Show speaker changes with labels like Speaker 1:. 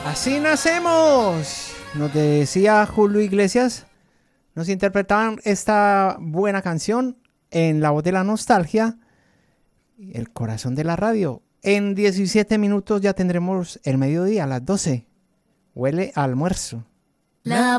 Speaker 1: Así nacemos, nos decía Julio Iglesias. Nos interpretaban esta buena canción en la voz de la nostalgia, el corazón de la radio. En 17 minutos ya tendremos el mediodía, a las 12. Huele a almuerzo.
Speaker 2: La